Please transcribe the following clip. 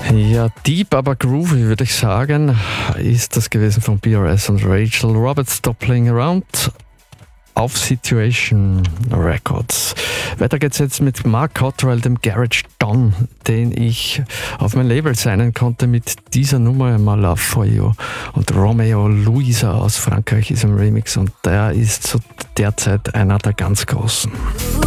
Ja, deep, aber groovy, würde ich sagen, ist das gewesen von BRS und Rachel Roberts, Stop Playing Around auf Situation Records. Weiter geht's jetzt mit Mark Cottrell, dem Garage Don, den ich auf mein Label signen konnte mit dieser Nummer, My Love For You. Und Romeo Luisa aus Frankreich ist im Remix und der ist zu derzeit einer der ganz Großen.